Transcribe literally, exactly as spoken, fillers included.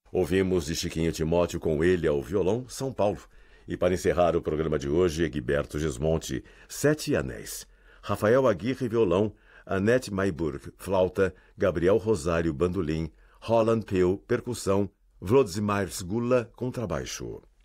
Ouvimos de Chiquinho Timóteo com ele ao violão, São Paulo. E para encerrar o programa de hoje, Egberto Gismonti, Sete Anéis. Rafael Aguirre, violão, Annette Mayburg, flauta, Gabriel Rosário, bandolim, Roland Peu, percussão, Wlodzimierz Gula, contrabaixo.